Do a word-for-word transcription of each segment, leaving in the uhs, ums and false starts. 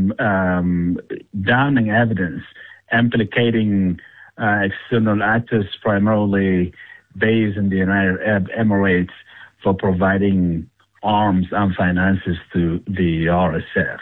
some um, damning evidence implicating uh, external actors, primarily based in the United Arab Emirates, for providing arms and finances to the R S F.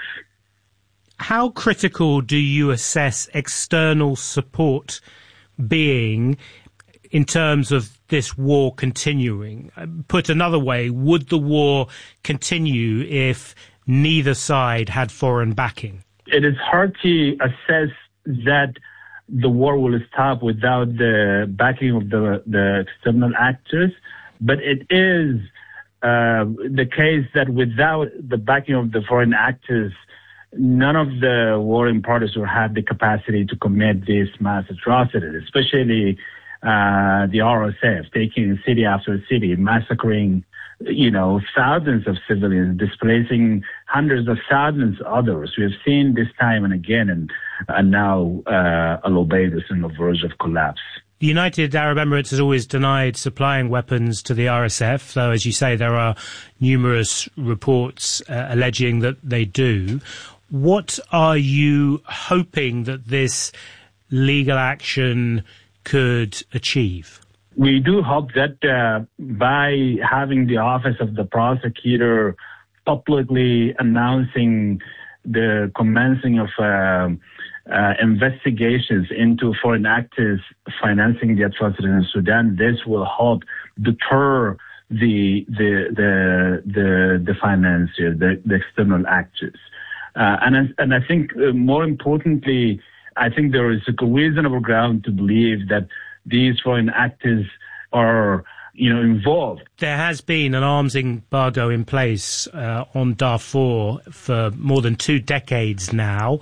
How critical do you assess external support being in terms of this war continuing? Put another way, would the war continue if neither side had foreign backing? It is hard to assess that the war will stop without the backing of the, the external actors, but it is uh, the case that without the backing of the foreign actors, none of the warring parties will have the capacity to commit these mass atrocities, especially uh, the R S F, taking city after city, massacring, you know, thousands of civilians, displacing hundreds of thousands of others. We have seen this time and again, and, and now uh, Al Ubaid is on the verge of collapse. The United Arab Emirates has always denied supplying weapons to the R S F, though, as you say, there are numerous reports uh, alleging that they do. What are you hoping that this legal action could achieve? We do hope that uh, by having the Office of the Prosecutor publicly announcing the commencing of uh, uh, investigations into foreign actors financing the atrocities in Sudan, this will help deter the the the the, the financiers, the, the external actors. Uh, and, and I think uh, more importantly, I think there is a reasonable ground to believe that these foreign actors are, you know, involved. There has been an arms embargo in place uh, on Darfur for more than two decades now.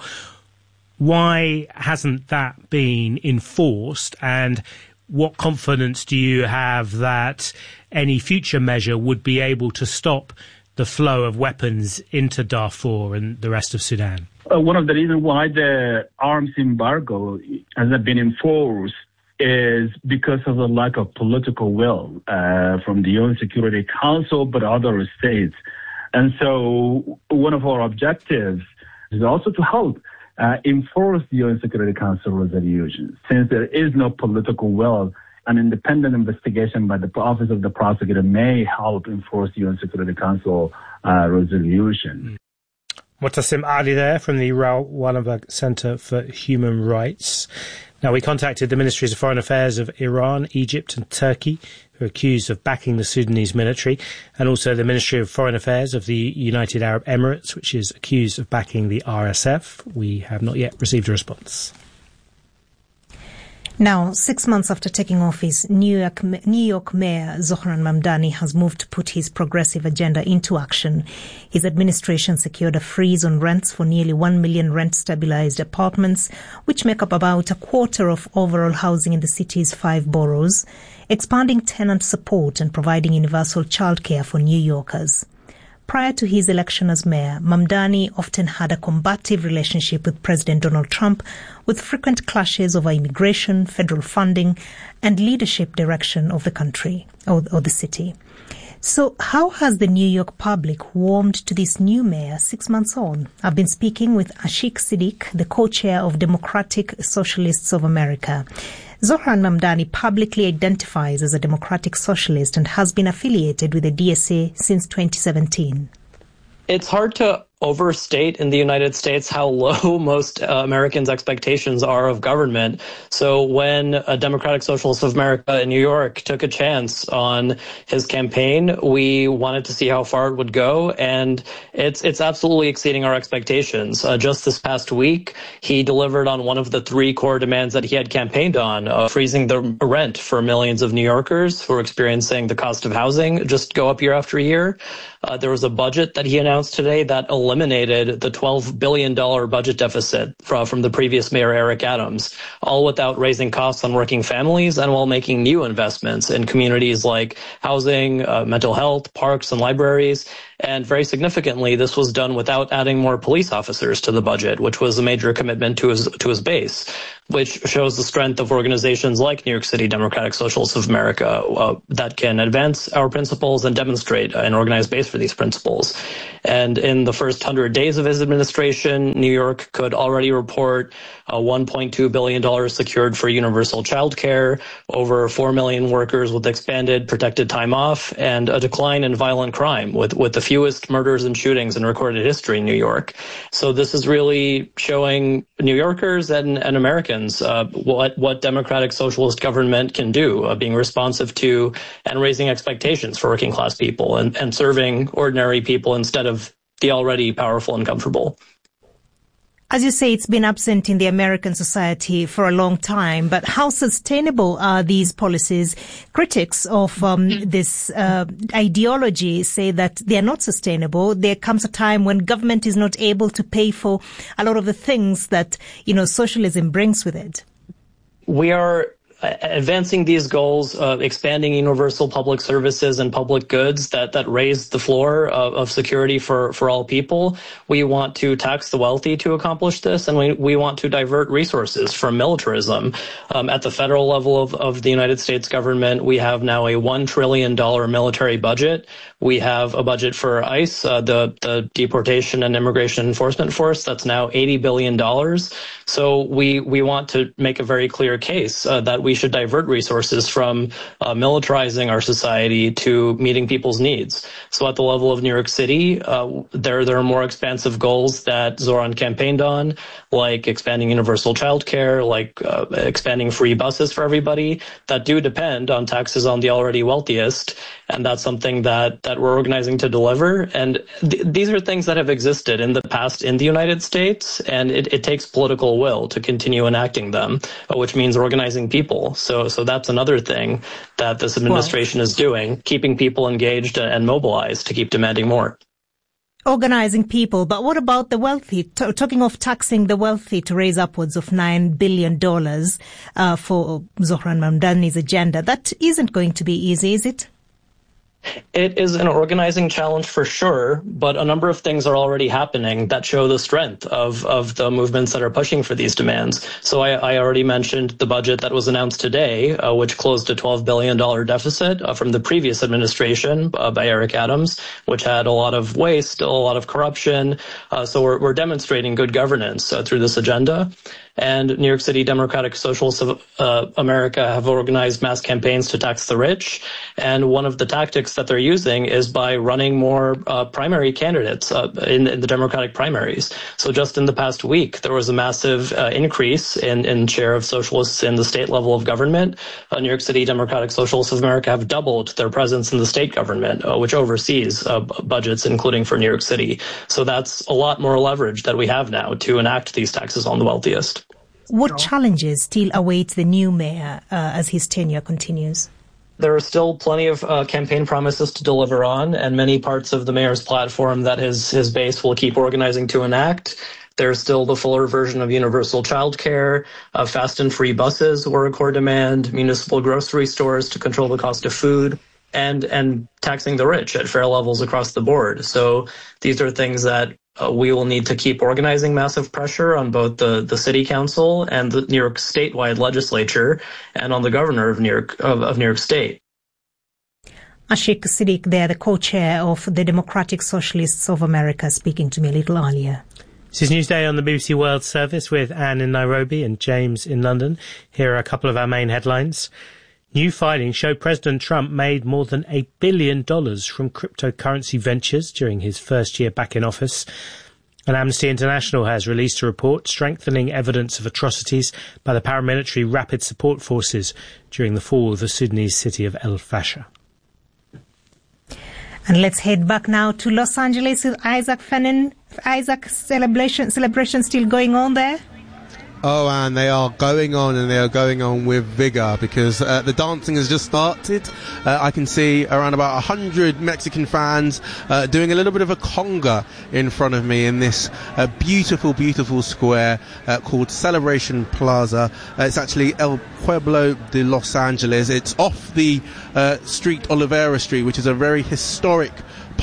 Why hasn't that been enforced? And what confidence do you have that any future measure would be able to stop the flow of weapons into Darfur and the rest of Sudan? Uh, one of the reasons why the arms embargo hasn't been enforced is because of the lack of political will uh, from the U N Security Council, but other states. And so one of our objectives is also to help uh, enforce the U N Security Council resolutions. Since there is no political will, an independent investigation by the Office of the Prosecutor may help enforce the U N Security Council uh, resolution. Mu'tasim Ali there from the Raoul Wallenberg Center for Human Rights. Now, we contacted the Ministries of Foreign Affairs of Iran, Egypt and Turkey, who are accused of backing the Sudanese military, and also the Ministry of Foreign Affairs of the United Arab Emirates, which is accused of backing the R S F. We have not yet received a response. Now, six months after taking office, New York, New York Mayor Zohran Mamdani has moved to put his progressive agenda into action. His administration secured a freeze on rents for nearly one million rent-stabilized apartments, which make up about a quarter of overall housing in the city's five boroughs, expanding tenant support and providing universal childcare for New Yorkers. Prior to his election as mayor, Mamdani often had a combative relationship with President Donald Trump, with frequent clashes over immigration, federal funding, and leadership direction of the country or, or the city. So how has the New York public warmed to this new mayor six months on? I've been speaking with Ashik Siddique, the co-chair of Democratic Socialists of America. Zohran Mamdani publicly identifies as a democratic socialist and has been affiliated with the D S A since twenty seventeen. It's hard to overstate in the United States how low most uh, Americans' expectations are of government. So when a Democratic Socialist of America in New York took a chance on his campaign, we wanted to see how far it would go, and it's it's absolutely exceeding our expectations. Uh, just this past week, he delivered on one of the three core demands that he had campaigned on, uh, freezing the rent for millions of New Yorkers who are experiencing the cost of housing just go up year after year. Uh, there was a budget that he announced today that eliminated the twelve billion dollars budget deficit from, from the previous mayor, Eric Adams, all without raising costs on working families and while making new investments in communities like housing, uh, mental health, parks, and libraries. And very significantly, this was done without adding more police officers to the budget, which was a major commitment to his to his base, which shows the strength of organizations like New York City Democratic Socialists of America uh, that can advance our principles and demonstrate an organized base for these principles. And in the first hundred days of his administration, New York could already report uh, one point two billion dollars secured for universal child care, over four million workers with expanded protected time off, and a decline in violent crime with, with the fewest murders and shootings in recorded history in New York. So this is really showing New Yorkers and, and Americans uh, what, what democratic socialist government can do, uh, being responsive to and raising expectations for working class people and, and serving ordinary people instead of the already powerful and comfortable. As you say, it's been absent in the American society for a long time, but how sustainable are these policies? Critics of um, this uh, ideology say that they are not sustainable. There comes a time when government is not able to pay for a lot of the things that, you know, socialism brings with it. We are advancing these goals, uh, expanding universal public services and public goods that, that raise the floor of, of security for, for all people. We want to tax the wealthy to accomplish this, and we, we want to divert resources from militarism. Um, at the federal level of, of the United States government, we have now a one trillion dollars military budget. We have a budget for ICE, uh, the, the Deportation and Immigration Enforcement Force, that's now eighty billion dollars. So we, we want to make a very clear case uh, that we should divert resources from uh, militarizing our society to meeting people's needs. So at the level of New York City, uh, there, there are more expansive goals that Zoran campaigned on, like expanding universal childcare, like uh, expanding free buses for everybody, that do depend on taxes on the already wealthiest. And that's something that, that we're organizing to deliver. And th- these are things that have existed in the past in the United States, and it, it takes political will to continue enacting them, which means organizing people. So, so that's another thing that this administration well, is doing, keeping people engaged and mobilized to keep demanding more. Organizing people, but what about the wealthy? T- talking of taxing the wealthy to raise upwards of nine billion dollars uh, for Zohran Mamdani's agenda, that isn't going to be easy, is it? It is an organizing challenge for sure, but a number of things are already happening that show the strength of, of the movements that are pushing for these demands. So I, I already mentioned the budget that was announced today, uh, which closed a twelve billion dollars deficit uh, from the previous administration uh, by Eric Adams, which had a lot of waste, a lot of corruption. Uh, so we're, we're demonstrating good governance uh, through this agenda. And New York City Democratic Socialists of uh, America have organized mass campaigns to tax the rich. And one of the tactics that they're using is by running more uh, primary candidates uh, in, in the Democratic primaries. So just in the past week, there was a massive uh, increase in, in share of socialists in the state level of government. Uh, New York City Democratic Socialists of America have doubled their presence in the state government, uh, which oversees uh, budgets, including for New York City. So that's a lot more leverage that we have now to enact these taxes on the wealthiest. What challenges still await the new mayor uh, as his tenure continues? There are still plenty of uh, campaign promises to deliver on, and many parts of the mayor's platform that his, his base will keep organizing to enact. There's still the fuller version of universal childcare, uh, fast and free buses were a core demand, municipal grocery stores to control the cost of food, and and taxing the rich at fair levels across the board. So these are things that Uh, we will need to keep organizing massive pressure on both the, the city council and the New York statewide legislature and on the governor of New York of, of New York State. Ashik Siddique there, the co-chair of the Democratic Socialists of America, speaking to me a little earlier. This is Newsday on the B B C World Service with Anne in Nairobi and James in London. Here are a couple of our main headlines. New findings show President Trump made more than a billion dollars from cryptocurrency ventures during his first year back in office. And Amnesty International has released a report strengthening evidence of atrocities by the paramilitary Rapid Support Forces during the fall of the Sudanese city of El Fasher. And let's head back now to Los Angeles with Isaac Fennin. Isaac, celebration, celebration still going on there? Oh, and they are going on, and they are going on with vigour, because uh, the dancing has just started. Uh, I can see around about one hundred Mexican fans uh, doing a little bit of a conga in front of me in this uh, beautiful, beautiful square uh, called Celebration Plaza. Uh, it's actually El Pueblo de Los Angeles. It's off the uh, street, Olivera Street, which is a very historic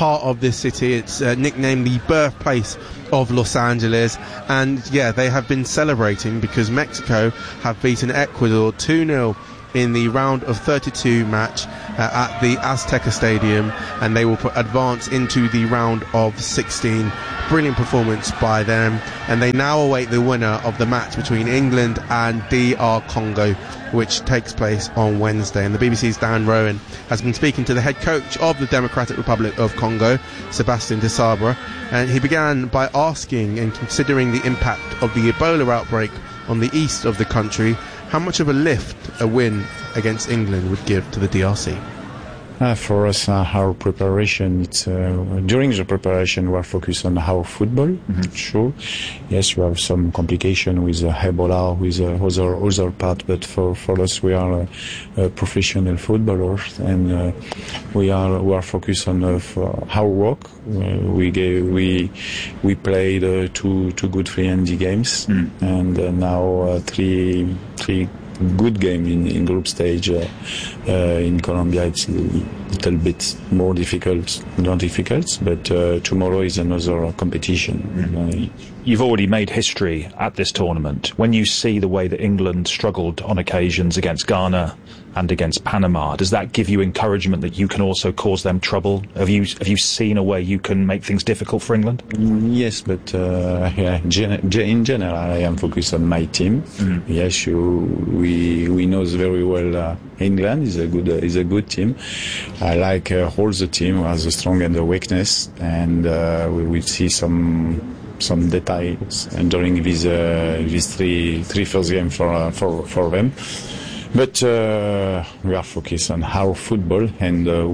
part of this city. It's uh, nicknamed the birthplace of Los Angeles, and yeah, they have been celebrating because Mexico have beaten Ecuador two nil in the round of thirty-two match uh, at the Azteca Stadium, and they will put, advance into the round of sixteen. Brilliant performance by them, and they now await the winner of the match between England and D R Congo, which takes place on Wednesday. And the B B C's Dan Rowan has been speaking to the head coach of the Democratic Republic of Congo, Sebastien Desabre, and he began by asking and considering the impact of the Ebola outbreak on the east of the country, how much of a lift a win against England would give to the D R C. Uh, for us, uh, our preparation, it's uh, during the preparation, we're focused on our football. Mm-hmm. Sure, yes, we have some complication with uh, Ebola, with uh, other other part, but for, for us, we are uh, uh, professional footballers, and uh, we are we are focused on uh, our work. Uh, we gave, we we played uh, two two good friendly games, mm. and uh, now uh, three three. good game in, in group stage. Uh, uh, in Colombia it's a little bit more difficult, not difficult, but uh, tomorrow is another competition. Mm-hmm. uh, You've already made history at this tournament. When you see the way that England struggled on occasions against Ghana and against Panama, does that give you encouragement that you can also cause them trouble? Have you have you seen a way you can make things difficult for England? Yes, but uh, yeah, gen- in general, I am focused on my team. Mm. Yes, you, we we know very well uh, England is a good uh, is a good team. I like uh, all the team who has a strong and a weakness, and uh, we will see some. some details and during these uh, these three three first games for uh, for for them, but uh, we are focused on our football, and uh,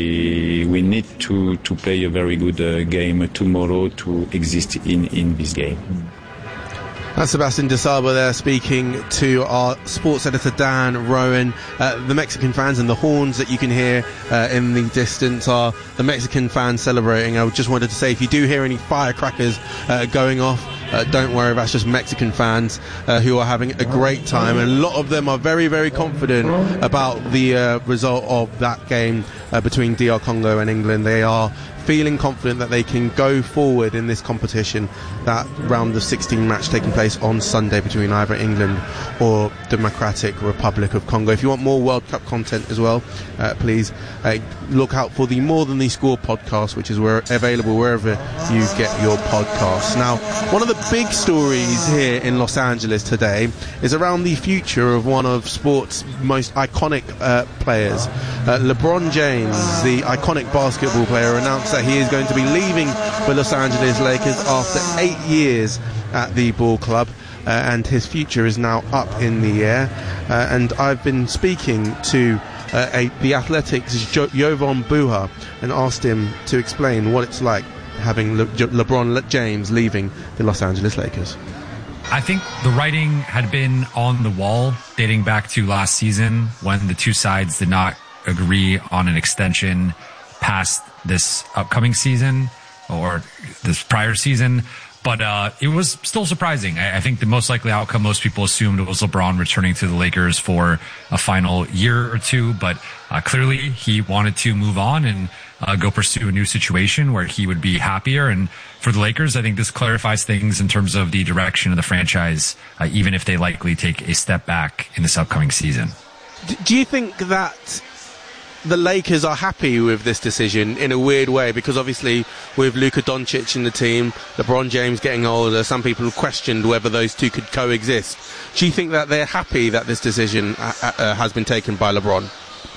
we we need to to play a very good uh, game tomorrow to exist in in this game. That's Sebastien Desabre there speaking to our sports editor Dan Rowan. Uh, the Mexican fans and the horns that you can hear uh, in the distance are the Mexican fans celebrating. I just wanted to say, if you do hear any firecrackers uh, going off, uh, don't worry, that's just Mexican fans uh, who are having a great time, and a lot of them are very, very confident about the uh, result of that game uh, between D R Congo and England. They are feeling confident that they can go forward in this competition, that round of sixteen match taking place on Sunday between either England or Democratic Republic of Congo. If you want more World Cup content as well, uh, please uh, look out for the More Than the Score podcast, which is where, available wherever you get your podcasts. Now, one of the big stories here in Los Angeles today is around the future of one of sport's most iconic uh, players. Uh, LeBron James, the iconic basketball player, announced that he is going to be leaving the Los Angeles Lakers after eight years at the ball club, uh, and his future is now up in the air. Uh, and I've been speaking to uh, a, the Athletics' jo- Jovan Buha and asked him to explain what it's like having Le- Je- LeBron James leaving the Los Angeles Lakers. I think the writing had been on the wall dating back to last season when the two sides did not agree on an extension past this upcoming season or this prior season. But uh, it was still surprising. I, I think the most likely outcome most people assumed was LeBron returning to the Lakers for a final year or two. But uh, clearly he wanted to move on and uh, go pursue a new situation where he would be happier. And for the Lakers, I think this clarifies things in terms of the direction of the franchise, uh, even if they likely take a step back in this upcoming season. Do you think that the Lakers are happy with this decision in a weird way? Because obviously with Luka Doncic in the team, LeBron James getting older, some people have questioned whether those two could coexist. Do you think that they're happy that this decision uh, uh, has been taken by LeBron?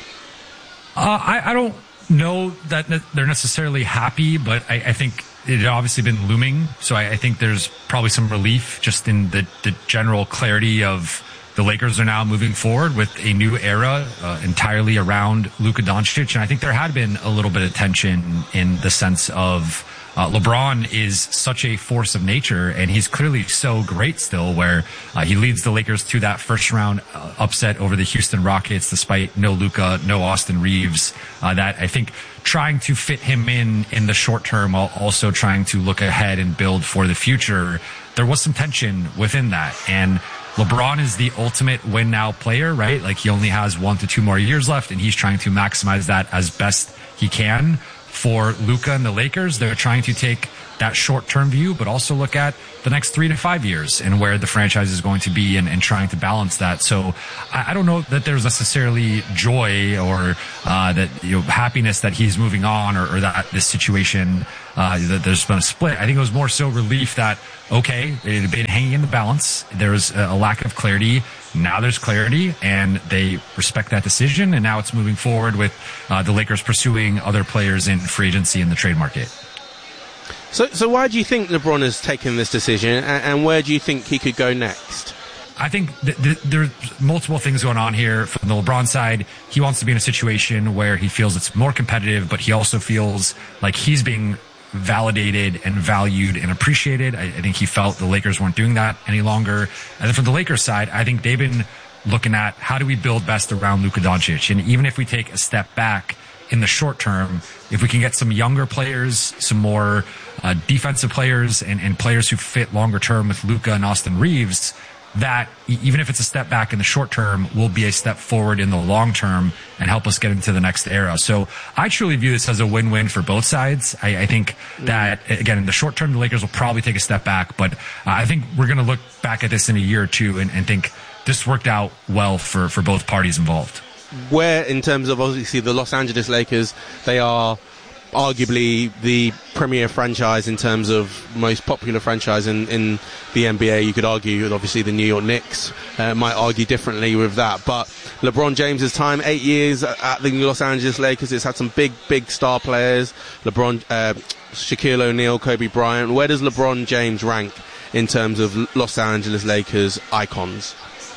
Uh, I, I don't know that ne- they're necessarily happy, but I, I think it had obviously been looming. So I, I think there's probably some relief just in the, the general clarity of the Lakers are now moving forward with a new era uh, entirely around Luka Doncic. And I think there had been a little bit of tension in the sense of uh, LeBron is such a force of nature, and he's clearly so great still, where uh, he leads the Lakers to that first round uh, upset over the Houston Rockets, despite no Luka, no Austin Reeves, uh, that I think trying to fit him in in the short term while also trying to look ahead and build for the future, there was some tension within that. And LeBron is the ultimate win now player, right? Like he only has one to two more years left, and he's trying to maximize that as best he can for Luka and the Lakers. They're trying to take that short-term view, but also look at the next three to five years and where the franchise is going to be, and, and trying to balance that. So I, I don't know that there's necessarily joy or uh, that you know happiness that he's moving on, or, or that this situation uh, that there's been a split. I think it was more so relief that okay, it had been hanging in the balance. There was a, a lack of clarity. Now there's clarity, and they respect that decision. And now it's moving forward with uh, the Lakers pursuing other players in free agency in the trade market. So, so why do you think LeBron has taken this decision, and, and where do you think he could go next? I think th- th- there's multiple things going on here. From the LeBron side, he wants to be in a situation where he feels it's more competitive, but he also feels like he's being validated and valued and appreciated. I, I think he felt the Lakers weren't doing that any longer. And then from the Lakers side, I think they've been looking at how do we build best around Luka Doncic. And even if we take a step back in the short term, if we can get some younger players, some more uh, defensive players, and, and players who fit longer term with Luka and Austin Reeves, that even if it's a step back in the short term, will be a step forward in the long term and help us get into the next era. So I truly view this as a win-win for both sides. I, I think that, again, in the short term, the Lakers will probably take a step back, but uh, I think we're going to look back at this in a year or two and, and think this worked out well for, for both parties involved. Where, in terms of obviously the Los Angeles Lakers, they are arguably the premier franchise in terms of most popular franchise in, in the N B A. You could argue, obviously, the New York Knicks uh, might argue differently with that. But LeBron James's time, eight years at the Los Angeles Lakers, it's had some big, big star players. LeBron, uh, Shaquille O'Neal, Kobe Bryant. Where does LeBron James rank in terms of Los Angeles Lakers icons?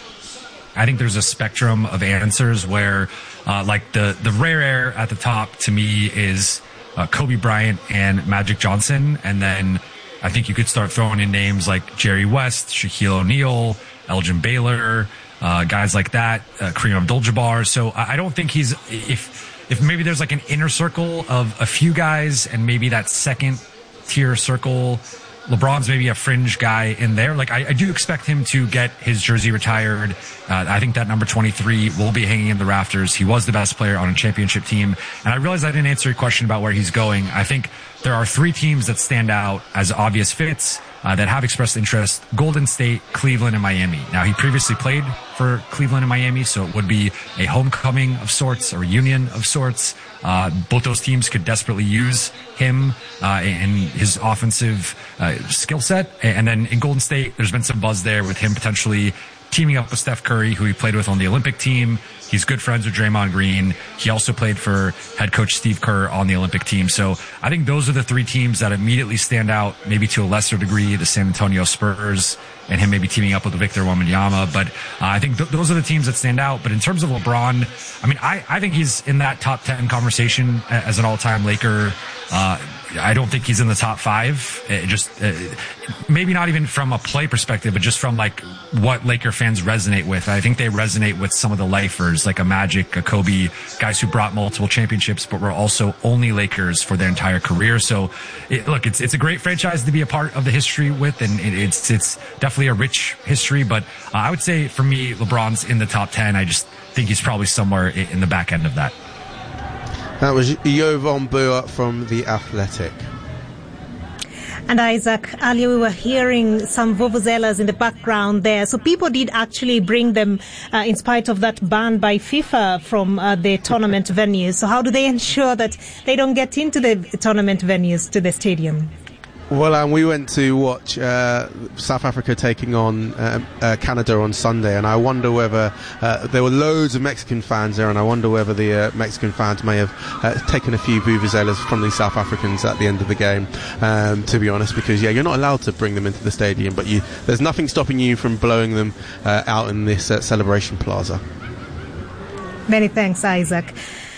I think there's a spectrum of answers where, uh, like the, the rare air at the top to me is uh, Kobe Bryant and Magic Johnson. And then I think you could start throwing in names like Jerry West, Shaquille O'Neal, Elgin Baylor, uh, guys like that, uh, Kareem Abdul-Jabbar. So I don't think he's, if, if maybe there's like an inner circle of a few guys and maybe that second tier circle, LeBron's maybe a fringe guy in there. Like, I, I do expect him to get his jersey retired. Uh, I think that number twenty-three will be hanging in the rafters. He was the best player on a championship team. And I realize I didn't answer your question about where he's going. I think there are three teams that stand out as obvious fits uh, that have expressed interest: Golden State, Cleveland, and Miami. Now, he previously played for Cleveland and Miami, so it would be a homecoming of sorts, a reunion of sorts. Uh, both those teams could desperately use him uh, and his offensive uh, skill set. And then in Golden State, there's been some buzz there with him potentially teaming up with Steph Curry, who he played with on the Olympic team. He's good friends with Draymond Green. He also played for head coach Steve Kerr on the Olympic team. So I think those are the three teams that immediately stand out, maybe to a lesser degree, the San Antonio Spurs, and him maybe teaming up with Victor Wembanyama. But uh, I think th- those are the teams that stand out. But in terms of LeBron, I mean, I, I think he's in that top ten conversation as an all-time Laker. Uh, I don't think he's in the top five. It just uh, maybe not even from a play perspective, but just from like what Laker fans resonate with. I think they resonate with some of the lifers, like a Magic, a Kobe, guys who brought multiple championships, but were also only Lakers for their entire career. So, it, look, it's it's a great franchise to be a part of the history with, and it, it's it's definitely a rich history. But uh, I would say for me, LeBron's in the top ten. I just think he's probably somewhere in the back end of that. That was Jovan Buhr from The Athletic. And Isaac, earlier we were hearing some vuvuzelas in the background there. So people did actually bring them uh, in spite of that ban by FIFA from uh, the tournament venues. So how do they ensure that they don't get into the tournament venues to the stadium? Well, um, we went to watch uh, South Africa taking on uh, uh, Canada on Sunday, and I wonder whether uh, there were loads of Mexican fans there, and I wonder whether the uh, Mexican fans may have uh, taken a few vuvuzelas from the South Africans at the end of the game, um, to be honest, because, yeah, you're not allowed to bring them into the stadium, but you, there's nothing stopping you from blowing them uh, out in this uh, celebration plaza. Many thanks, Isaac.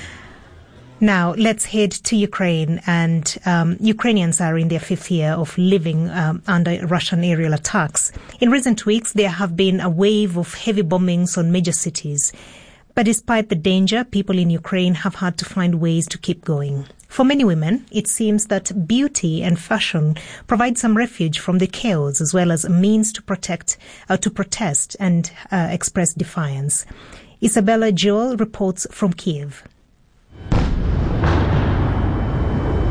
Now, let's head to Ukraine, and um, Ukrainians are in their fifth year of living um, under Russian aerial attacks. In recent weeks, there have been a wave of heavy bombings on major cities. But despite the danger, people in Ukraine have had to find ways to keep going. For many women, it seems that beauty and fashion provide some refuge from the chaos, as well as a means to protect, uh, to protest and uh, express defiance. Isabella Joel reports from Kiev.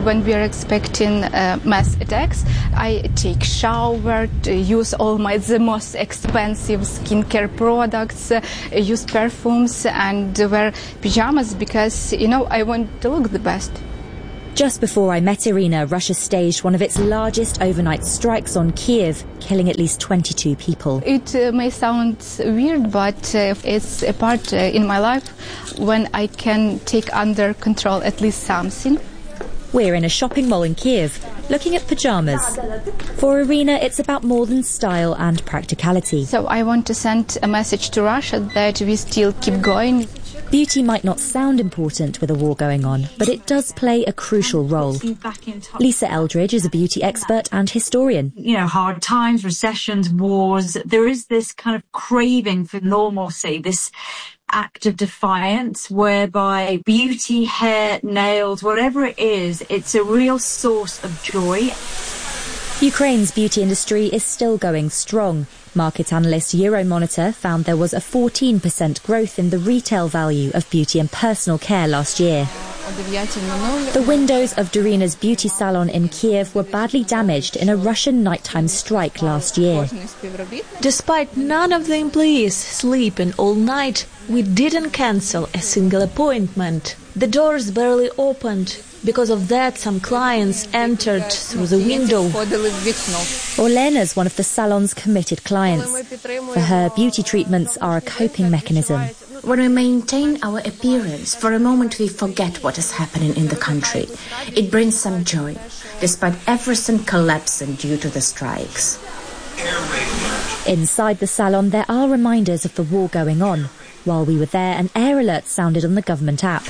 when we are expecting uh, mass attacks, I take shower, use all my the most expensive skincare products, uh, use perfumes, and wear pajamas because, you know, I want to look the best. Just before I met Irina, Russia staged one of its largest overnight strikes on Kiev, killing at least twenty-two people. It uh, may sound weird, but uh, it's a part uh, in my life when I can take under control at least something. We're in a shopping mall in Kiev, looking at pyjamas. For Irina, it's about more than style and practicality. So I want to send a message to Russia that we still keep going. Beauty might not sound important with a war going on, but it does play a crucial role. Lisa Eldridge is a beauty expert and historian. You know, hard times, recessions, wars, there is this kind of craving for normalcy, this act of defiance whereby beauty, hair, nails, whatever it is, it's a real source of joy. Ukraine's beauty industry is still going strong. Market analyst Euromonitor found there was a fourteen percent growth in the retail value of beauty and personal care last year. The windows of Darina's beauty salon in Kiev were badly damaged in a Russian nighttime strike last year. Despite none of the employees sleeping all night, we didn't cancel a single appointment. The doors barely opened. Because of that, some clients entered through the window. Orlena's one of the salon's committed clients. For her, beauty treatments are a coping mechanism. When we maintain our appearance, for a moment we forget what is happening in the country. It brings some joy, despite everything collapsing due to the strikes. Inside the salon, there are reminders of the war going on. While we were there, an air alert sounded on the government app.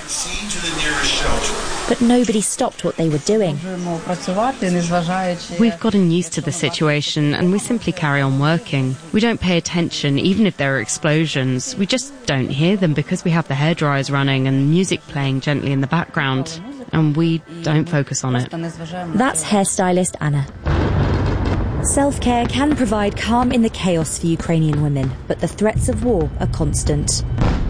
But nobody stopped what they were doing. We've gotten used to the situation and we simply carry on working. We don't pay attention, even if there are explosions. We just don't hear them because we have the hairdryers running and music playing gently in the background. And we don't focus on it. That's hairstylist Anna. Self-care can provide calm in the chaos for Ukrainian women, but the threats of war are constant.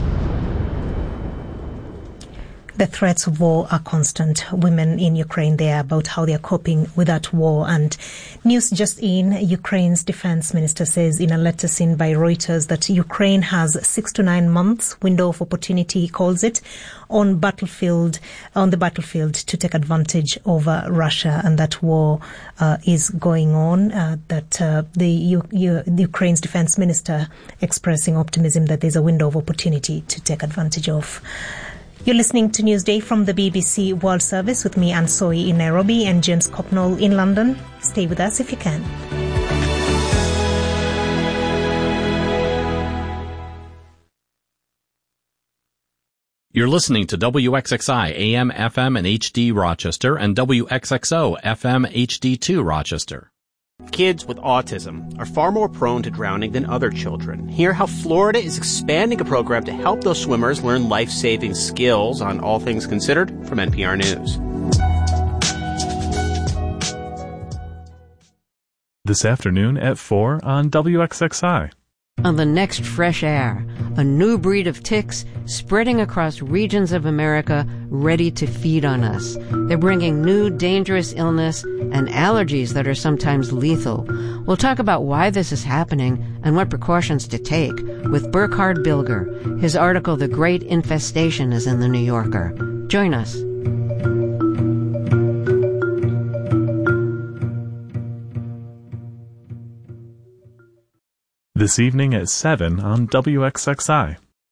The threats of war are constant. Women in Ukraine, they are about how they are coping with that war. And news just in, Ukraine's defense minister says in a letter seen by Reuters that Ukraine has six to nine months window of opportunity, he calls it, on battlefield, on the battlefield to take advantage over Russia. And that war uh, is going on. Uh, that uh, the, U- U- the Ukraine's defense minister expressing optimism that there's a window of opportunity to take advantage of. You're listening to Newsday from the B B C World Service with me, Anne Soy, in Nairobi and James Copnall in London. Stay with us if you can. You're listening to W X X I A M, F M, and H D Rochester and W X X O F M H D two Rochester. Kids with autism are far more prone to drowning than other children. Hear how Florida is expanding a program to help those swimmers learn life-saving skills on All Things Considered from N P R News. This afternoon at four on W X X I. On the next Fresh Air, a new breed of ticks spreading across regions of America ready to feed on us. They're bringing new dangerous illness and allergies that are sometimes lethal. We'll talk about why this is happening and what precautions to take with Burkhard Bilger. His article, The Great Infestation, is in The New Yorker. Join us. This evening at seven on W X X I.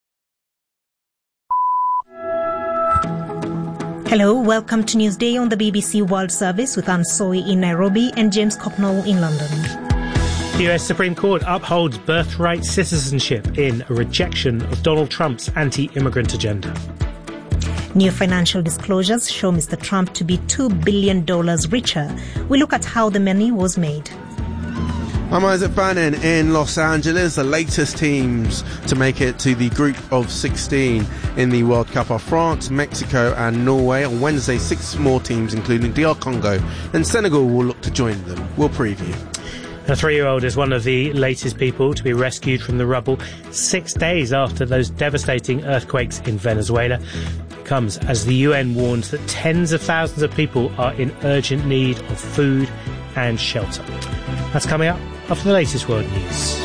Hello, welcome to Newsday on the B B C World Service with Anne Soy in Nairobi and James Copnall in London. The U S Supreme Court upholds birthright citizenship in a rejection of Donald Trump's anti-immigrant agenda. New financial disclosures show Mister Trump to be two billion dollars richer. We look at how the money was made. I'm Isaac Bannon in Los Angeles. The latest teams to make it to the group of sixteen in the World Cup are France, Mexico and Norway. On Wednesday, six more teams, including D R Congo and Senegal, will look to join them. We'll preview. A three-year-old is one of the latest people to be rescued from the rubble six days after those devastating earthquakes in Venezuela. comes as the U N warns that tens of thousands of people are in urgent need of food and shelter. That's coming up after the latest world news.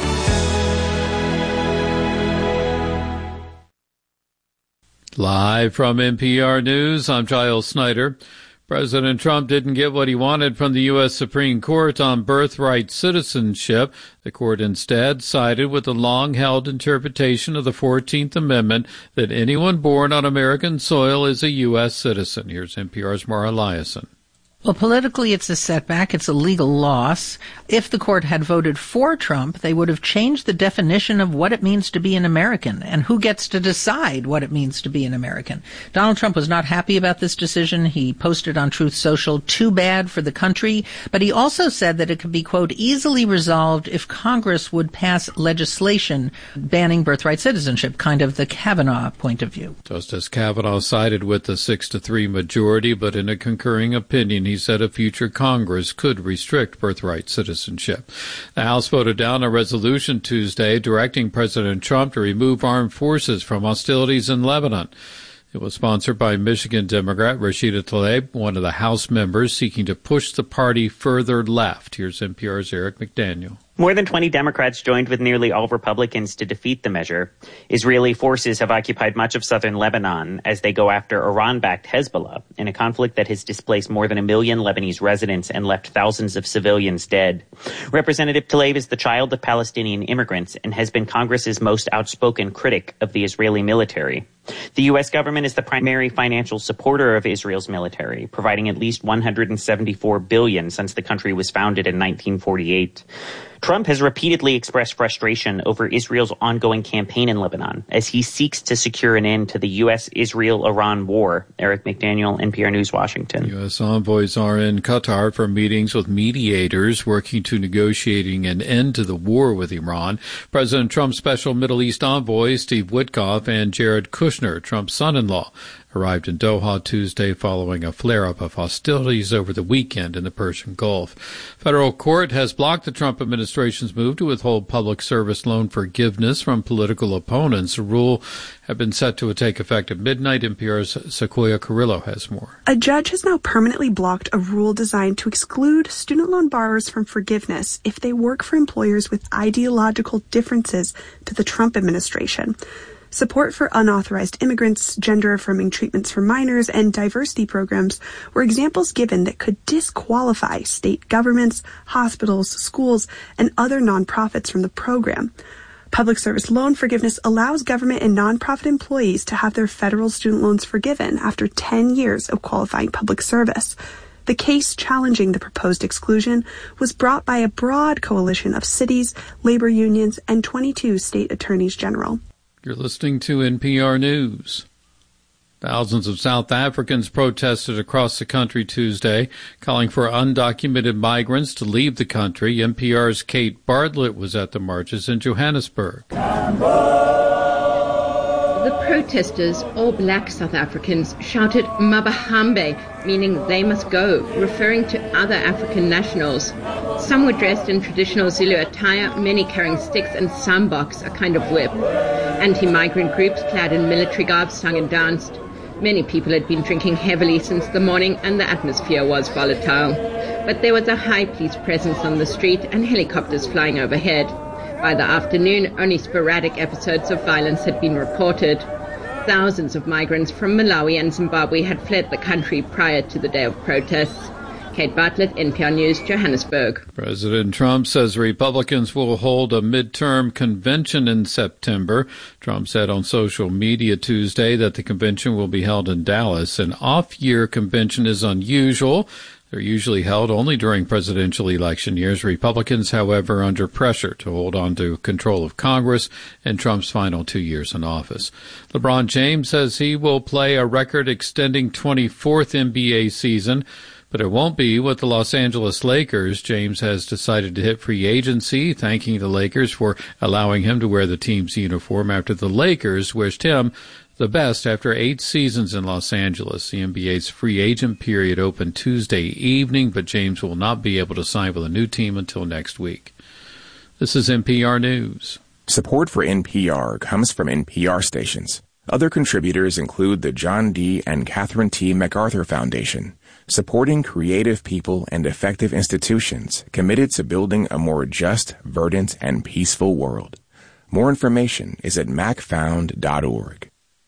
Live from N P R News, I'm Giles Snyder. President Trump didn't get what he wanted from the U S Supreme Court on birthright citizenship. The court instead sided with the long-held interpretation of the fourteenth Amendment that anyone born on American soil is a U S citizen. Here's N P R's Mara Eliason. Well, politically, it's a setback. It's a legal loss. If the court had voted for Trump, they would have changed the definition of what it means to be an American and who gets to decide what it means to be an American. Donald Trump was not happy about this decision. He posted on Truth Social, "Too bad for the country," but he also said that it could be, quote, easily resolved if Congress would pass legislation banning birthright citizenship, kind of the Kavanaugh point of view. Justice Kavanaugh sided with the six to three majority, but in a concurring opinion, he said a future Congress could restrict birthright citizenship. The House voted down a resolution Tuesday directing President Trump to remove armed forces from hostilities in Lebanon. It was sponsored by Michigan Democrat Rashida Tlaib, one of the House members seeking to push the party further left. Here's N P R's Eric McDaniel. More than twenty Democrats joined with nearly all Republicans to defeat the measure. Israeli forces have occupied much of southern Lebanon as they go after Iran-backed Hezbollah in a conflict that has displaced more than a million Lebanese residents and left thousands of civilians dead. Representative Tlaib is the child of Palestinian immigrants and has been Congress's most outspoken critic of the Israeli military. The U S government is the primary financial supporter of Israel's military, providing at least one hundred seventy-four billion dollars since the country was founded in nineteen forty-eight. Trump has repeatedly expressed frustration over Israel's ongoing campaign in Lebanon as he seeks to secure an end to the U S Israel Iran war. Eric McDaniel, N P R News, Washington. U S envoys are in Qatar for meetings with mediators working to negotiating an end to the war with Iran. President Trump's special Middle East envoy, Steve Witkoff, and Jared Kushner, Trump's son-in-law, arrived in Doha Tuesday following a flare-up of hostilities over the weekend in the Persian Gulf. Federal court has blocked the Trump administration's move to withhold public service loan forgiveness from political opponents. The rule had been set to take effect at midnight. N P R's Sequoia Carrillo has more. A judge has now permanently blocked a rule designed to exclude student loan borrowers from forgiveness if they work for employers with ideological differences to the Trump administration. Support for unauthorized immigrants, gender-affirming treatments for minors, and diversity programs were examples given that could disqualify state governments, hospitals, schools, and other nonprofits from the program. Public service loan forgiveness allows government and nonprofit employees to have their federal student loans forgiven after ten years of qualifying public service. The case challenging the proposed exclusion was brought by a broad coalition of cities, labor unions, and twenty-two state attorneys general. You're listening to N P R News. Thousands of South Africans protested across the country Tuesday, calling for undocumented migrants to leave the country. N P R's Kate Bartlett was at the marches in Johannesburg. The protesters, all black South Africans, shouted Mabahambe, meaning they must go, referring to other African nationals. Some were dressed in traditional Zulu attire, many carrying sticks and sambaks, a kind of whip. Anti-migrant groups clad in military garb sung and danced. Many people had been drinking heavily since the morning and the atmosphere was volatile. But there was a high police presence on the street and helicopters flying overhead. By the afternoon, only sporadic episodes of violence had been reported. Thousands of migrants from Malawi and Zimbabwe had fled the country prior to the day of protests. Kate Bartlett, N P R News, Johannesburg. President Trump says Republicans will hold a midterm convention in September. Trump said on social media Tuesday that the convention will be held in Dallas. An off-year convention is unusual. They're usually held only during presidential election years. Republicans, however, are under pressure to hold on to control of Congress in Trump's final two years in office. LeBron James says he will play a record-extending twenty-fourth N B A season, but it won't be with the Los Angeles Lakers. James has decided to hit free agency, thanking the Lakers for allowing him to wear the team's uniform after the Lakers wished him the best after eight seasons in Los Angeles. The N B A's free agent period opened Tuesday evening, but James will not be able to sign with a new team until next week. This is N P R News. Support for N P R comes from N P R stations. Other contributors include the John D. and Catherine T. MacArthur Foundation, supporting creative people and effective institutions committed to building a more just, verdant, and peaceful world. More information is at mac found dot org.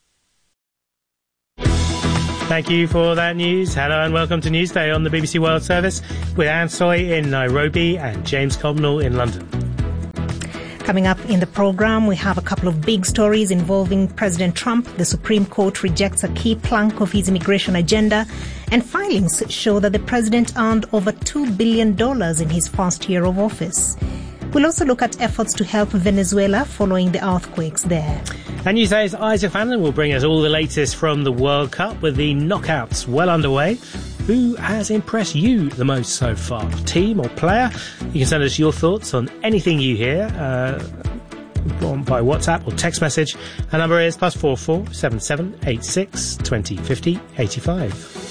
Thank you for that news. Hello and welcome to Newsday on the B B C World Service with Anne Soy in Nairobi and James Cobnell in London. Coming up in the program, we have a couple of big stories involving President Trump. The Supreme Court rejects a key plank of his immigration agenda, and filings show that the president earned over two billion dollars in his first year of office. We'll also look at efforts to help Venezuela following the earthquakes there. And Newsday's Isaac Fanlon will bring us all the latest from the World Cup with the knockouts well underway. Who has impressed you the most so far? Team or player? You can send us your thoughts on anything you hear uh, by WhatsApp or text message. Our number is plus four four seven seven eight six twenty fifty eighty five.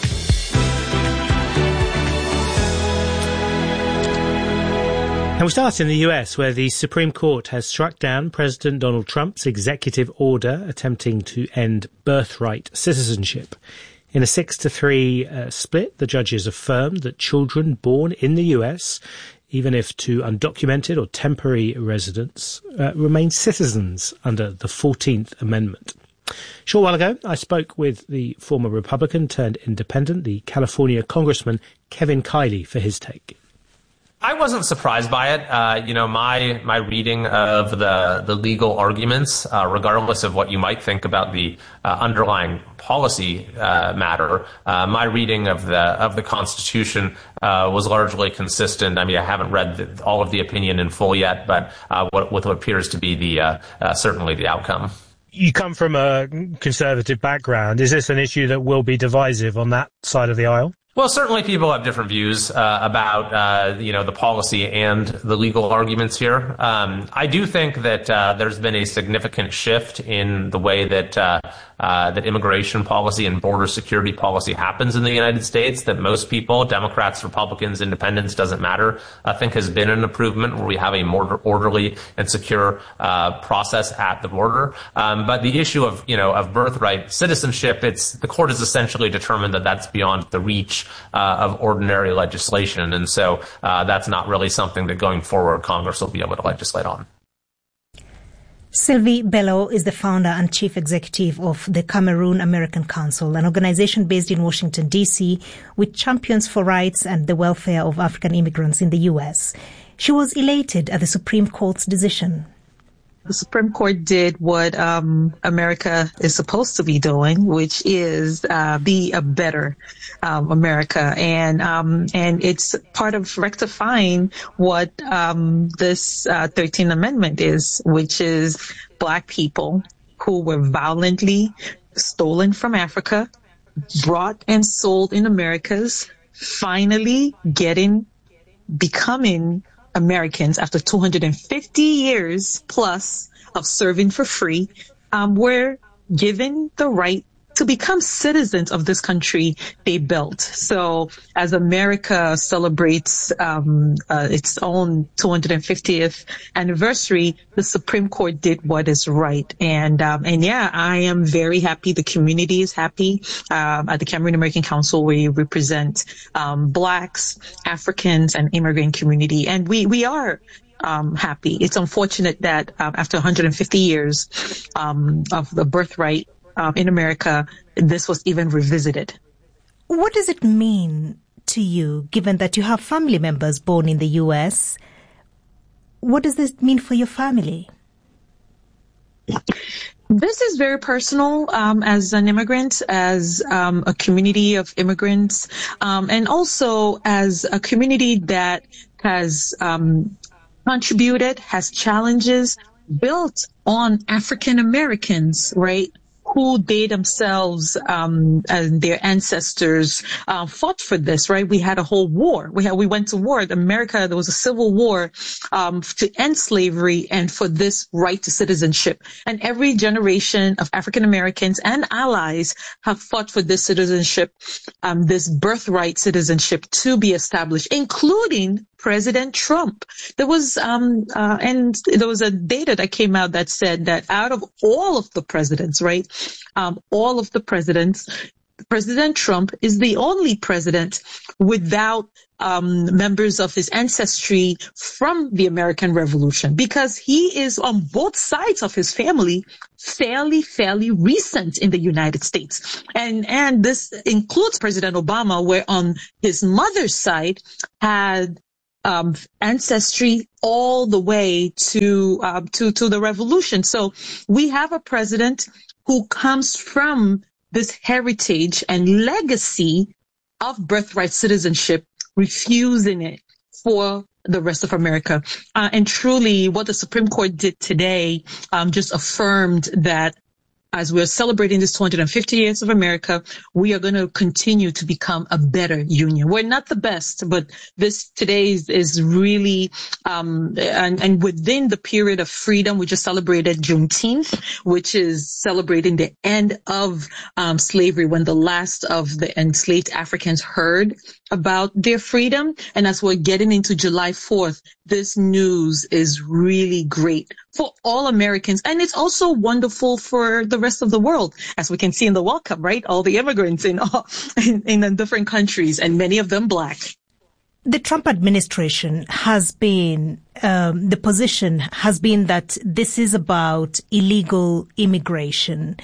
And we start in the U S, where the Supreme Court has struck down President Donald Trump's executive order attempting to end birthright citizenship. In a six to three uh, split, the judges affirmed that children born in the U S, even if to undocumented or temporary residents, uh, remain citizens under the fourteenth Amendment. A short while ago, I spoke with the former Republican turned independent, the California Congressman Kevin Kiley, for his take. I wasn't surprised by it. Uh, you know, my my reading of the the legal arguments, uh, regardless of what you might think about the uh, underlying policy uh, matter, uh, my reading of the of the Constitution uh, was largely consistent. I mean, I haven't read the, all of the opinion in full yet, but uh, what, what appears to be the uh, uh, certainly the outcome. You come from a conservative background. Is this an issue that will be divisive on that side of the aisle? Well, certainly people have different views uh, about, uh, you know, the policy and the legal arguments here. Um, I do think that uh, there's been a significant shift in the way that uh, uh, that immigration policy and border security policy happens in the United States, that most people, Democrats, Republicans, Independents, doesn't matter, I think has been an improvement where we have a more orderly and secure uh, process at the border. Um, but the issue of, you know, of birthright citizenship, it's the court has essentially determined that that's beyond the reach Uh, of ordinary legislation. And so uh, that's not really something that going forward Congress will be able to legislate on. Sylvie Bello is the founder and chief executive of the Cameroon American Council, an organization based in Washington, D C, which champions for rights and the welfare of African immigrants in the U S. She was elated at the Supreme Court's decision. The Supreme Court did what um, America is supposed to be doing, which is uh, be a better um, America, and um, and it's part of rectifying what um, this uh, thirteenth Amendment is, which is Black people who were violently stolen from Africa, brought and sold in Americas, finally getting becoming Americans after two hundred fifty years plus of serving for free, um, were given the right to become citizens of this country they built. So as America celebrates um, uh, its own two hundred fiftieth anniversary, the Supreme Court did what is right. And um, and yeah, I am very happy. The community is happy. Uh, at the Cameroon American Council, we represent um, Blacks, Africans, and immigrant community. And we, we are Um, happy. It's unfortunate that um, after one hundred fifty years um, of the birthright um, in America, this was even revisited. What does it mean to you, given that you have family members born in the U S? What does this mean for your family? This is very personal um, as an immigrant, as um, a community of immigrants, um, and also as a community that has um, contributed, has challenges built on African Americans, right? Who they themselves um, and their ancestors uh, fought for this, right? We had a whole war. We had we went to war. America, there was a civil war um, to end slavery and for this right to citizenship. And every generation of African Americans and allies have fought for this citizenship, um, this birthright citizenship to be established, including President Trump. There was, um, uh, and there was a data that came out that said that out of all of the presidents, right, um, all of the presidents, President Trump is the only president without um, members of his ancestry from the American Revolution, because he is on both sides of his family fairly, fairly recent in the United States. And, and this includes President Obama, where on his mother's side had um, ancestry all the way to, uh, to, to the revolution. So we have a president who comes from this heritage and legacy of birthright citizenship, refusing it for the rest of America. Uh, and truly what the Supreme Court did today um, just affirmed that as we're celebrating this two hundred fifty years of America, we are going to continue to become a better union. We're not the best, but this today is, is really, um, and, and within the period of freedom, we just celebrated Juneteenth, which is celebrating the end of um, slavery, when the last of the enslaved Africans heard about their freedom. And as we're getting into July fourth, this news is really great for all Americans. And it's also wonderful for the rest of the world, as we can see in the World Cup, right? All the immigrants in, all, in, in different countries, and many of them black. The Trump administration has been, um, the position has been that this is about illegal immigration,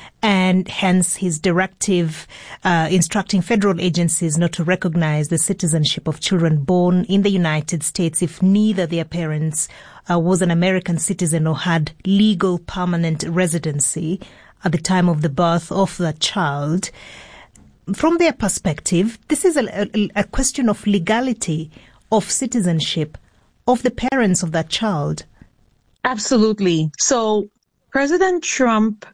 and hence his directive uh, instructing federal agencies not to recognize the citizenship of children born in the United States if neither their parents uh, was an American citizen or had legal permanent residency at the time of the birth of the child. From their perspective, this is a, a, a question of legality of citizenship of the parents of that child. Absolutely. So President Trump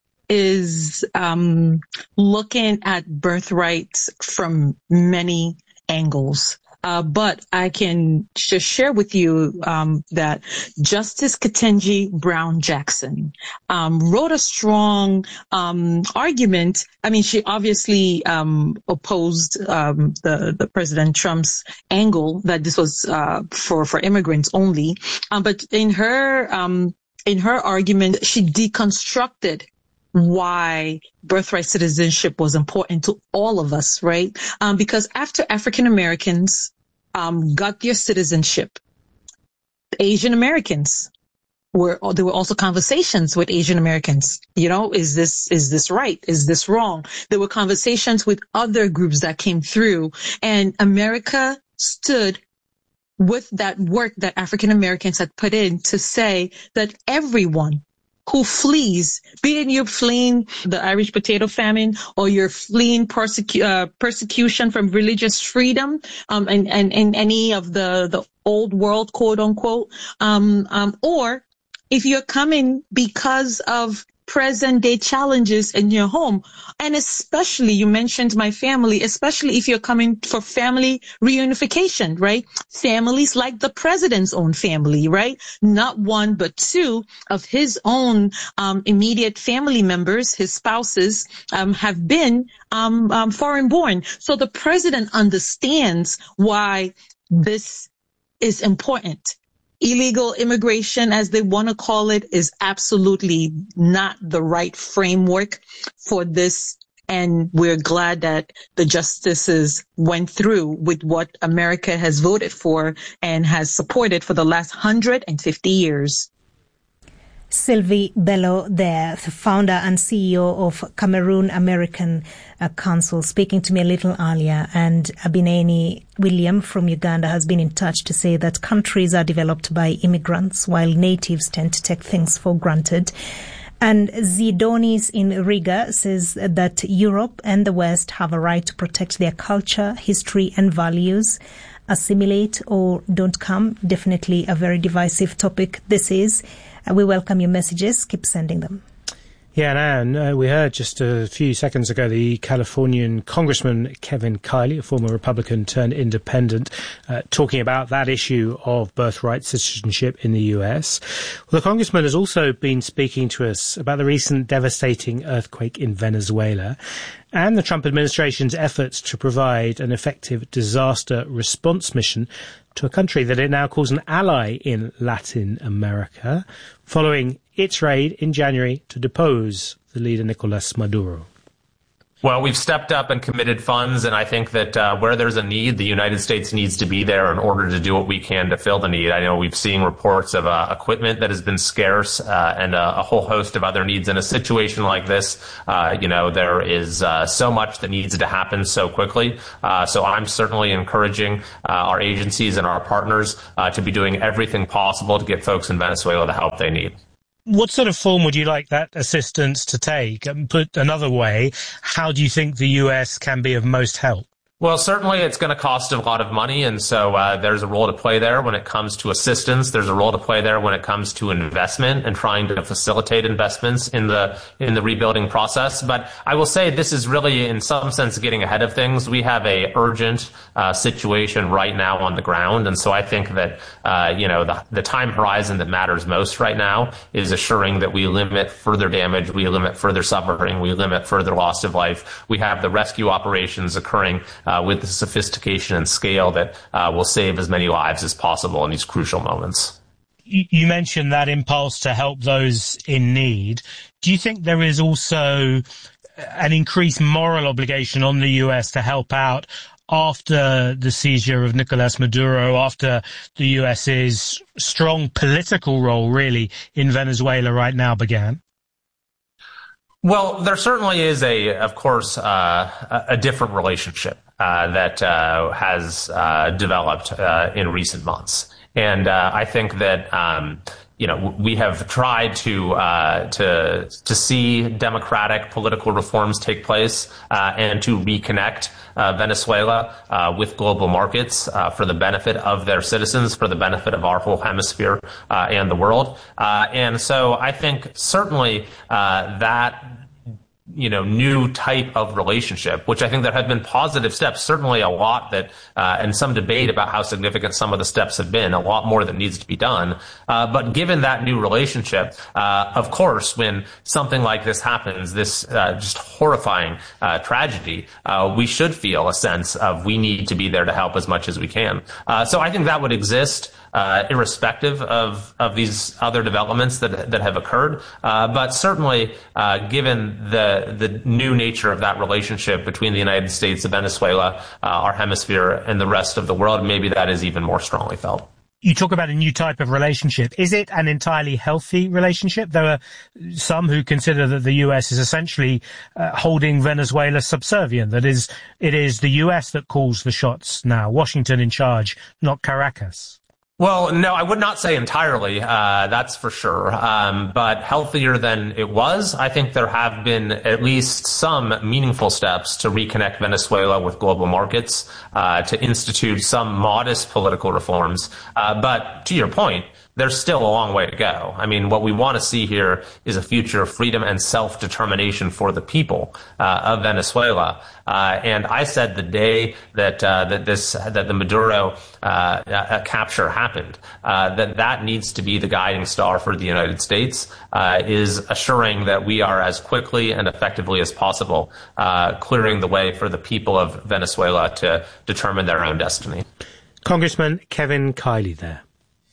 is um, looking at birthrights from many angles. Uh, but I can just share with you um, that Justice Ketanji Brown Jackson um, wrote a strong um, argument. I mean, she obviously um, opposed um, the, the President Trump's angle that this was uh, for for immigrants only. Um, but in her um, in her argument, she deconstructed why birthright citizenship was important to all of us, right? Um, because after African Americans um, got their citizenship, Asian Americans were, there were also conversations with Asian Americans. You know, is this, is this right? Is this wrong? There were conversations with other groups that came through, and America stood with that work that African Americans had put in to say that everyone who flees, be it you're fleeing the Irish potato famine or you're fleeing persecu- uh, persecution from religious freedom, um, and, and, and any of the, the old world, quote unquote, um, um, or if you're coming because of present day challenges in your home. And especially, you mentioned my family, especially if you're coming for family reunification, right? Families like the president's own family, right? Not one, but two of his own um, immediate family members, his spouses, um, have been um, um, foreign born. So the president understands why this is important. Illegal immigration, as they want to call it, is absolutely not the right framework for this. And we're glad that the justices went through with what America has voted for and has supported for the last one hundred fifty years. Sylvie Bello there, the founder and C E O of Cameroon American uh, Council, speaking to me a little earlier. And Abineni William from Uganda has been in touch to say that countries are developed by immigrants while natives tend to take things for granted. And Zidonis in Riga says that Europe and the West have a right to protect their culture, history and values. Assimilate or don't come. Definitely a very divisive topic this is. Uh, we welcome your messages. Keep sending them. Yeah, and uh, we heard just a few seconds ago the Californian Congressman Kevin Kiley, a former Republican turned independent, uh, talking about that issue of birthright citizenship in the U S. Well, the Congressman has also been speaking to us about the recent devastating earthquake in Venezuela and the Trump administration's efforts to provide an effective disaster response mission to a country that it now calls an ally in Latin America, following its raid in January to depose the leader Nicolas Maduro. Well, we've stepped up and committed funds, and I think that uh, where there's a need, the United States needs to be there in order to do what we can to fill the need. I know we've seen reports of uh, equipment that has been scarce uh, and uh, a whole host of other needs. In a situation like this, uh, you know, there is uh, so much that needs to happen so quickly. Uh, so I'm certainly encouraging uh, our agencies and our partners uh, to be doing everything possible to get folks in Venezuela the help they need. What sort of form would you like that assistance to take? And put another way, how do you think the U S can be of most help? Well, certainly it's going to cost a lot of money, and so uh, there's a role to play there when it comes to assistance. There's a role to play there when it comes to investment and trying to facilitate investments in the in the rebuilding process. But I will say this is really, in some sense, getting ahead of things. We have a urgent uh, situation right now on the ground, and so I think that uh, you know the the time horizon that matters most right now is assuring that we limit further damage, we limit further suffering, we limit further loss of life. We have the rescue operations occurring Uh, with the sophistication and scale that uh, will save as many lives as possible in these crucial moments. You, you mentioned that impulse to help those in need. Do you think there is also an increased moral obligation on the U S to help out after the seizure of Nicolas Maduro, after the US's strong political role, really, in Venezuela right now began? Well, there certainly is a, of course, uh, a different relationship uh, that uh, has uh, developed uh, in recent months, and uh, I think that um, you know we have tried to uh, to to see democratic political reforms take place uh, and to reconnect uh, Venezuela uh, with global markets uh, for the benefit of their citizens, for the benefit of our whole hemisphere uh, and the world. Uh, and so I think certainly uh, that you know, new type of relationship, which I think there have been positive steps, certainly a lot that, uh, and some debate about how significant some of the steps have been, a lot more that needs to be done. Uh, but given that new relationship, uh, of course, when something like this happens, this, uh, just horrifying, uh, tragedy, uh, we should feel a sense of we need to be there to help as much as we can. Uh, so I think that would exist. Uh, irrespective of, of these other developments that that have occurred, uh, but certainly uh, given the the new nature of that relationship between the United States and Venezuela, uh, our hemisphere, and the rest of the world, maybe that is even more strongly felt. You talk about a new type of relationship. Is it an entirely healthy relationship? There are some who consider that the U S is essentially uh, holding Venezuela subservient, that is, it is the U S that calls the shots now, Washington in charge, not Caracas. Well, no, I would not say entirely, uh, that's for sure. Um, but healthier than it was, I think there have been at least some meaningful steps to reconnect Venezuela with global markets, uh, to institute some modest political reforms. Uh, but to your point, there's still a long way to go. I mean, what we want to see here is a future of freedom and self-determination for the people uh, of Venezuela. Uh, and I said the day that uh, that this that the Maduro uh, uh, capture happened, uh, that that needs to be the guiding star for the United States, uh, is assuring that we are as quickly and effectively as possible uh, clearing the way for the people of Venezuela to determine their own destiny. Congressman Kevin Kiley there.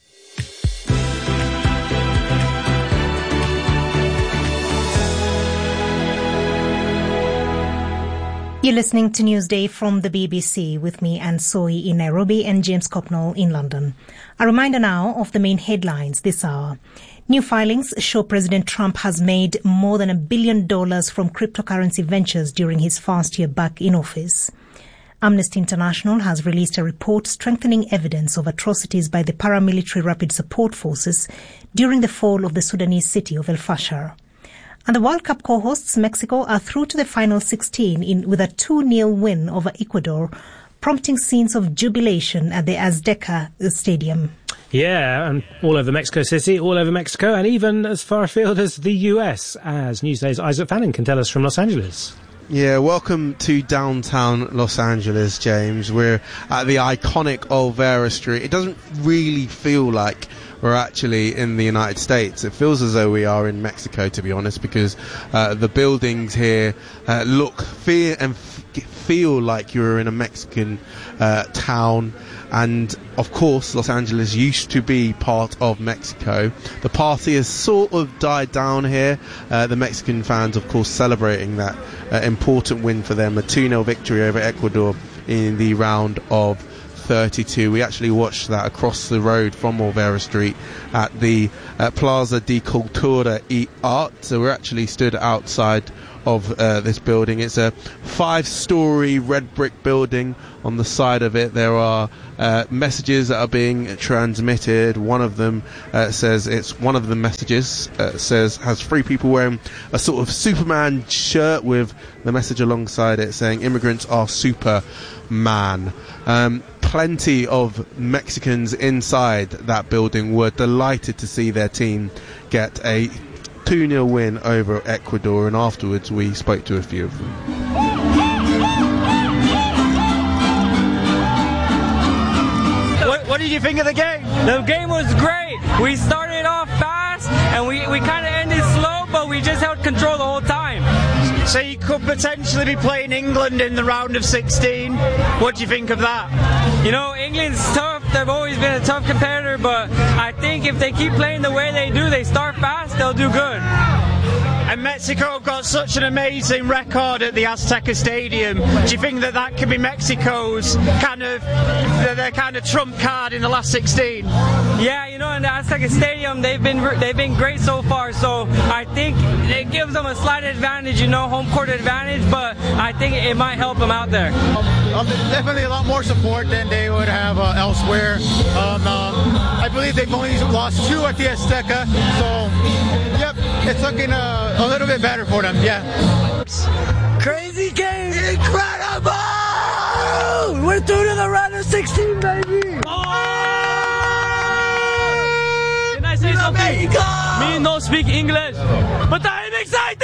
You're listening to Newsday from the B B C with me, Anne Soy in Nairobi and James Copnall in London. A reminder now of the main headlines this hour. New filings show President Trump has made more than a billion dollars from cryptocurrency ventures during his first year back in office. Amnesty International has released a report strengthening evidence of atrocities by the paramilitary Rapid Support Forces during the fall of the Sudanese city of El Fasher. And the World Cup co-hosts, Mexico, are through to the final sixteen in, with a two nil win over Ecuador, prompting scenes of jubilation at the Azteca Stadium. Yeah, and all over Mexico City, all over Mexico, and even as far afield as the U S, as Newsday's Isaac Fanning can tell us from Los Angeles. Yeah, welcome to downtown Los Angeles, James. We're at the iconic Olvera Street. It doesn't really feel like we're actually in the United States. It feels as though we are in Mexico, to be honest, because uh, the buildings here uh, look, feel, and f- feel like you're in a Mexican uh, town. and of course Los Angeles used to be part of Mexico. The party has sort of died down here. Uh, the Mexican fans, of course, celebrating that uh, important win for them, a two nil victory over Ecuador in the round of thirty-two. We actually watched that across the road from Olvera Street at the uh, Plaza de Cultura y Art. So we're actually stood outside of uh, this building. It's a five-story red brick building. On the side of it there are uh, messages that are being transmitted. One of them uh, says it's one of the messages uh, says has three people wearing a sort of Superman shirt with the message alongside it saying immigrants are Superman. Um, plenty of Mexicans inside that building were delighted to see their team get a two nil win over Ecuador, and afterwards we spoke to a few of them. What, what did you think of the game? The game was great. We started off fast and we, we kind of ended slow, but we just held control the whole time. So you could potentially be playing England in the round of sixteen. What do you think of that? You know, England's tough. They've always been a tough competitor, but I think if they keep playing the way they do, they start fast, they'll do good. And Mexico got such an amazing record at the Azteca Stadium. Do you think that that could be Mexico's kind of their kind of trump card in the last sixteen? Yeah, you know, in the Azteca Stadium, they've been they've been great so far. So I think it gives them a slight advantage, you know, home court advantage. But I think it might help them out there. Um, definitely a lot more support than they would have uh, elsewhere. Um, um, I believe they've only lost two at the Azteca. So, yep, it's looking uh, a little bit better for them, yeah. Crazy game! Incredible! We're through to the round of sixteen, baby! Oh! Can I say something? Mexico! Me no speak English, but I'm excited!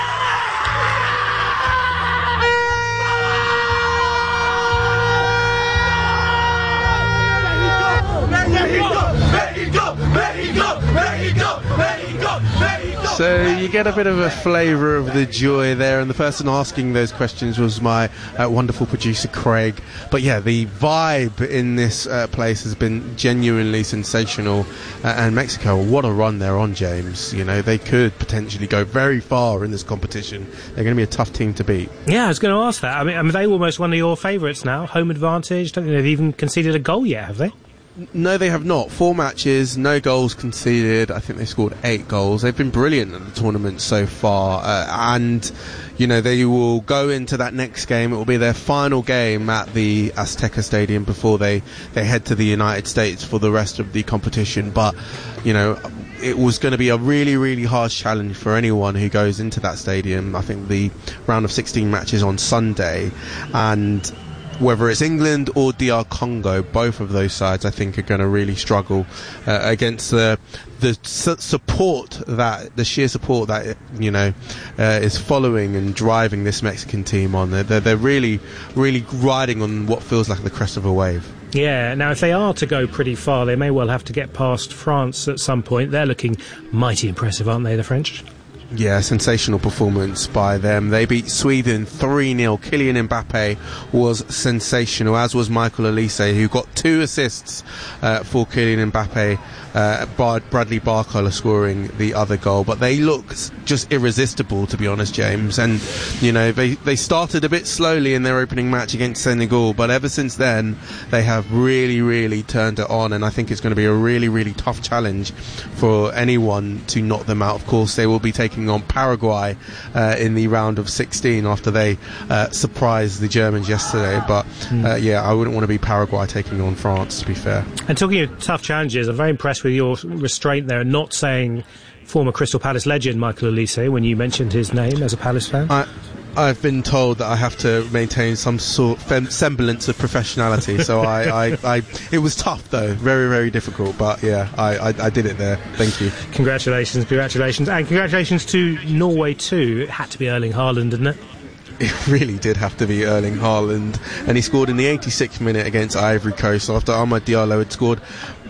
Mexico! Mexico! Mexico! Mexico! Mexico! Mexico! So you get a bit of a flavour of the joy there, and the person asking those questions was my uh, wonderful producer Craig. But yeah, the vibe in this uh, place has been genuinely sensational, uh, and Mexico, what a run they're on, James. You know, they could potentially go very far in this competition. They're going to be a tough team to beat. Yeah, I was going to ask that. I mean, are they almost one of your favourites now? Home advantage? Don't think they've even conceded a goal yet, have they? No, they have not. Four matches, no goals conceded. I think they scored eight goals. They've been brilliant at the tournament so far. Uh, and, you know, they will go into that next game. It will be their final game at the Azteca Stadium before they, they head to the United States for the rest of the competition. But, you know, it was going to be a really, really hard challenge for anyone who goes into that stadium. I think the round of sixteen matches on Sunday. And whether it's England or D R Congo, both of those sides I think are going to really struggle uh, against the the su- support that the sheer support that you know uh, is following and driving this Mexican team on. They're, they're really, really riding on what feels like the crest of a wave. Yeah, now if they are to go pretty far, they may well have to get past France at some point. They're looking mighty impressive, aren't they, the French? Yeah, sensational performance by them. They beat Sweden three nil. Kylian Mbappe was sensational, as was Michael Olise, who got two assists uh, for Kylian Mbappe. Uh, Bradley Barcola scoring the other goal, but they look just irresistible, to be honest, James. And you know, they they started a bit slowly in their opening match against Senegal, but ever since then they have really, really turned it on. And I think it's going to be a really, really tough challenge for anyone to knock them out. Of course, they will be taking on Paraguay uh, in the round of sixteen after they uh, surprised the Germans yesterday. But uh, yeah, I wouldn't want to be Paraguay taking on France, to be fair. And talking of tough challenges, I'm very impressed with your restraint there, not saying former Crystal Palace legend Michael Olise when you mentioned his name as a Palace fan. I, I've been told that I have to maintain some sort of semblance of professionality, so I, I, I, it was tough though, very, very difficult, but yeah, I, I, I did it there. Thank you. Congratulations, congratulations, and congratulations to Norway too. It had to be Erling Haaland, didn't it? It really did have to be Erling Haaland, and he scored in the eighty-sixth minute against Ivory Coast after Amad Diallo had scored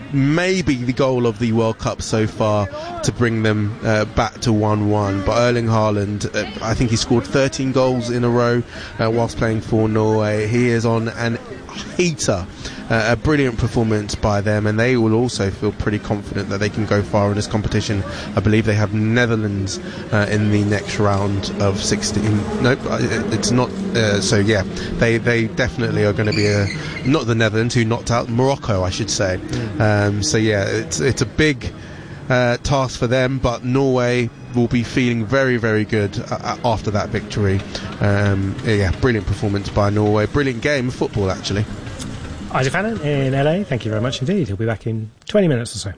maybe the goal of the World Cup so far to bring them uh, back to one one. But Erling Haaland, uh, I think he scored thirteen goals in a row uh, whilst playing for Norway. He is on an heater uh, a brilliant performance by them, and they will also feel pretty confident that they can go far in this competition. I believe they have Netherlands uh, in the next round of sixteen. Nope, it's not. Uh, so yeah, they they definitely are going to be a, not the Netherlands who knocked out Morocco, I should say. Mm. Um, so yeah, it's it's a big uh, task for them, but Norway will be feeling very, very good uh, after that victory. Um, yeah, brilliant performance by Norway. Brilliant game of football, actually. Isaac Fannin in L A, thank you very much indeed. He'll be back in twenty minutes or so.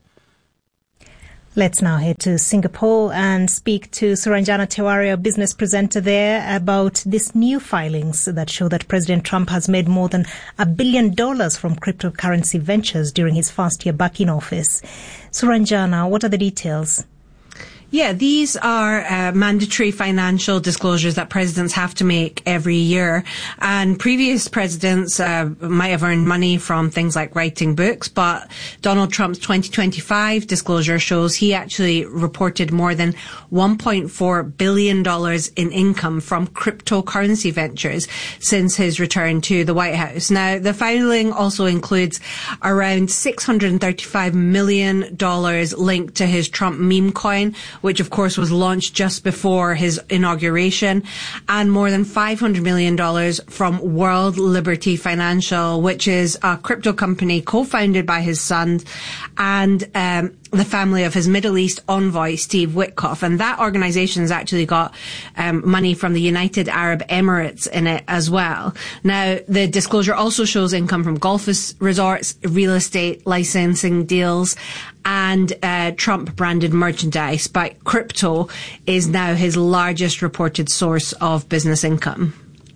Let's now head to Singapore and speak to Suranjana Tewari, a business presenter there, about these new filings that show that President Trump has made more than a billion dollars from cryptocurrency ventures during his first year back in office. Suranjana, what are the details? Yeah, these are uh, mandatory financial disclosures that presidents have to make every year. And previous presidents uh, might have earned money from things like writing books, but Donald Trump's twenty twenty-five disclosure shows he actually reported more than one point four billion dollars in income from cryptocurrency ventures since his return to the White House. Now, the filing also includes around six hundred thirty-five million dollars linked to his Trump meme coin, which of course was launched just before his inauguration, and more than five hundred million dollars from World Liberty Financial, which is a crypto company co-founded by his son and um, the family of his Middle East envoy, Steve Witkoff. And that organization has actually got um, money from the United Arab Emirates in it as well. Now, the disclosure also shows income from golf resorts, real estate licensing deals, and uh, Trump-branded merchandise. But crypto is now his largest reported source of business income.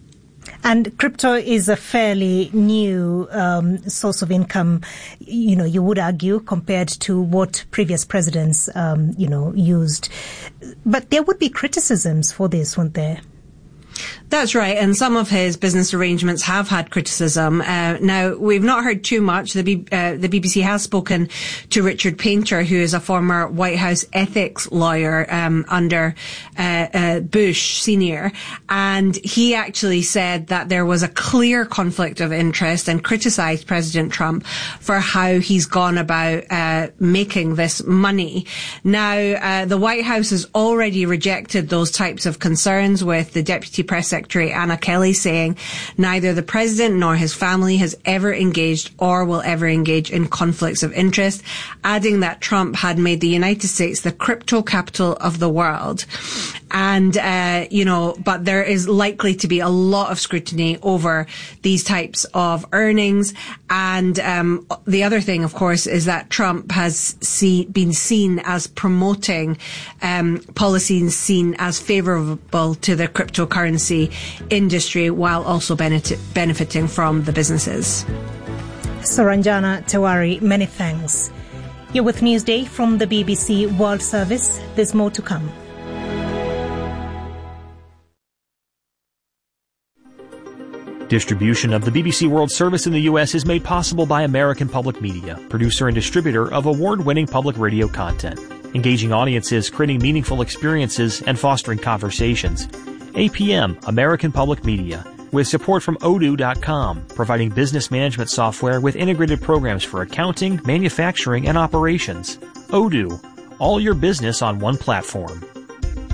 And crypto is a fairly new um, source of income, you know, you would argue, compared to what previous presidents, um, you know, used. But there would be criticisms for this, wouldn't there? That's right, and some of his business arrangements have had criticism. Uh, now, we've not heard too much. The, B- uh, the B B C has spoken to Richard Painter, who is a former White House ethics lawyer um, under uh, uh, Bush Senior, and he actually said that there was a clear conflict of interest and criticised President Trump for how he's gone about uh, making this money. Now, uh, the White House has already rejected those types of concerns, with the Deputy Press Secretary Anna Kelly saying neither the president nor his family has ever engaged or will ever engage in conflicts of interest, adding that Trump had made the United States the crypto capital of the world. And, uh, you know, but there is likely to be a lot of scrutiny over these types of earnings. And um, the other thing, of course, is that Trump has see, been seen as promoting um, policies seen as favourable to the cryptocurrency industry, while also benefit, benefiting from the businesses. Suranjana Tewari, many thanks. You're with Newsday from the B B C World Service. There's more to come. Distribution of the B B C World Service in the U S is made possible by American Public Media, producer and distributor of award-winning public radio content, engaging audiences, creating meaningful experiences, and fostering conversations. A P M, American Public Media, with support from odoo dot com, providing business management software with integrated programs for accounting, manufacturing, and operations. Odoo, all your business on one platform.